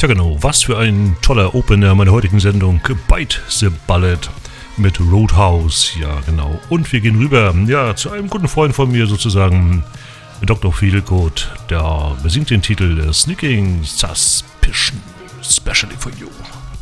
Ja genau, was für ein toller Opener meiner heutigen Sendung, Bite the Bullet mit Roadhouse, ja genau. Und wir gehen rüber, ja, zu einem guten Freund von mir sozusagen, Dr. Feelgood, der besingt den Titel Sneaking Suspicion, especially for you.